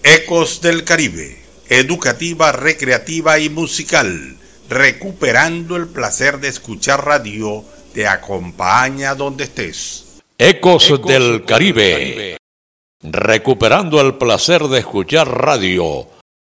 Ecos del Caribe, educativa, recreativa y musical, recuperando el placer de escuchar radio, te acompaña donde estés. Ecos del Caribe, recuperando el placer de escuchar radio,